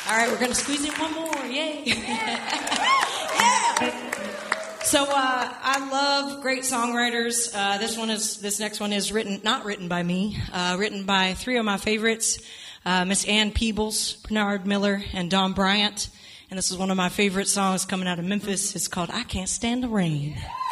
All right, we're going to squeeze in one more. Yay. Yeah. So I love great songwriters. This next one is not written by me, written by three of my favorites, Miss Ann Peebles, Bernard Miller, and Don Bryant. And this is one of my favorite songs coming out of Memphis. It's called I Can't Stand the Rain.